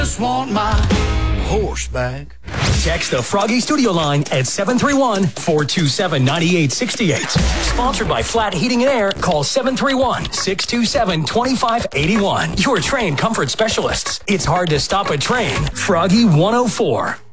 Just want my horse back. Text the Froggy Studio line at 731-427-9868. Sponsored by Flat Heating and Air. Call 731-627-2581. Your train comfort specialists. It's hard to stop a train. Froggy 104.